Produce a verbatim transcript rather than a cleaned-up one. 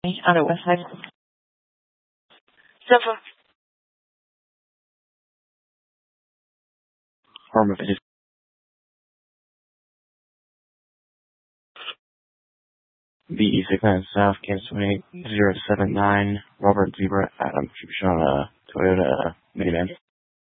on the west side. Seven. Affirmative. B E six nine South, Kansas twenty-eight zero seven nine, Robert Zebra Adam, on a Toyota minivan.